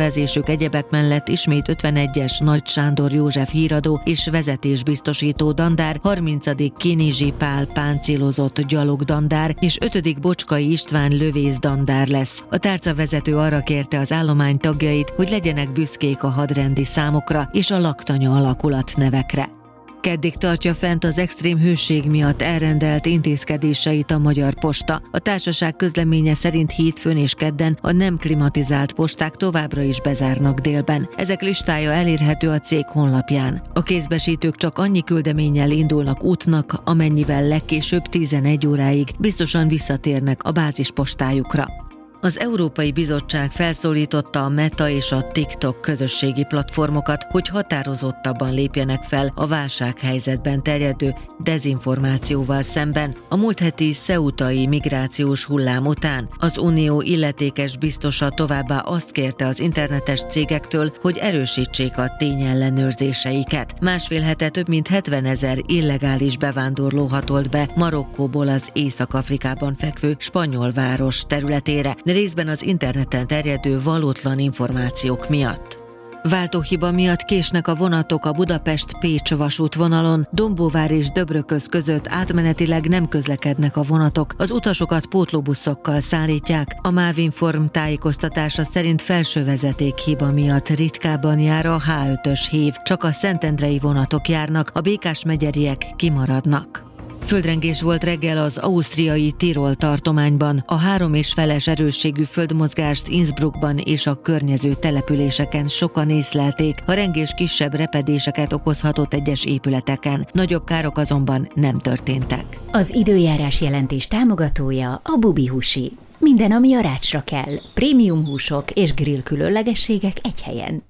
kinevezésük egyebek mellett ismét 51-es Nagy Sándor József híradó és vezetésbiztosító dandár, 30. Kinizsi Pál páncélozott gyalogdandár és 5. Bocskai István lövész-dandár lesz. A tárcavezető arra kérte az állomány tagjait, hogy legyenek büszkék a hadrendi számokra és a laktanya alakulat nevekre. Keddig tartja fent az extrém hőség miatt elrendelt intézkedéseit a Magyar Posta. A társaság közleménye szerint hétfőn és kedden a nem klimatizált posták továbbra is bezárnak délben. Ezek listája elérhető a cég honlapján. A kézbesítők csak annyi küldeménnyel indulnak útnak, amennyivel legkésőbb 11 óráig biztosan visszatérnek a bázispostájukra. Az Európai Bizottság felszólította a Meta és a TikTok közösségi platformokat, hogy határozottabban lépjenek fel a válsághelyzetben terjedő dezinformációval szemben. A múlt heti ceutai migrációs hullám után az Unió illetékes biztosa továbbá azt kérte az internetes cégektől, hogy erősítsék a tényellenőrzéseiket. Másfél hete több mint 70 000 illegális bevándorló hatolt be Marokkóból az Észak-Afrikában fekvő spanyol város területére, részben az interneten terjedő valótlan információk miatt. Váltóhiba miatt késnek a vonatok a Budapest-Pécs vasútvonalon, Dombóvár és Döbrököz között átmenetileg nem közlekednek a vonatok, az utasokat pótlóbuszokkal szállítják. A Mávinform tájékoztatása szerint felsővezeték hiba miatt ritkábban jár a H5-ös hév, csak a szentendrei vonatok járnak, a békásmegyeriek kimaradnak. Földrengés volt reggel az ausztriai Tirol tartományban. A 3,5-es erősségű földmozgást Innsbruckban és a környező településeken sokan észlelték. A rengés kisebb repedéseket okozhatott egyes épületeken. Nagyobb károk azonban nem történtek. Az időjárás jelentés támogatója a Bubi Husi. Minden, ami a rácsra kell. Prémium húsok és grill különlegességek egy helyen.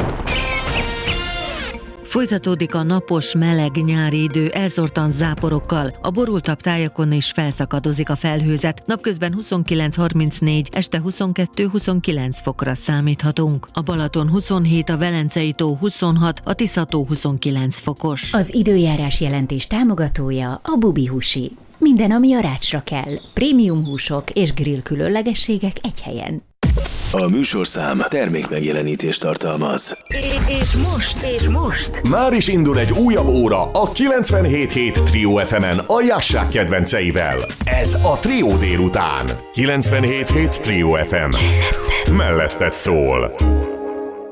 Folytatódik a napos, meleg nyári idő elszórtan záporokkal. A borultabb tájakon is felszakadozik a felhőzet. Napközben 29-34, este 22-29 fokra számíthatunk. A Balaton 27, a Velencei tó 26, a Tisza-tó 29 fokos. Az időjárás jelentés támogatója a Bubi Husi. Minden, ami a rácsra kell. Prémium húsok és grill különlegességek egy helyen. A műsorszám termékmegjelenítést tartalmaz. És most? Már is indul egy újabb óra a 97.7 Trio FM-en a Jassák kedvenceivel. Ez a Trio délután. 97.7 Trio FM. Melletted szól.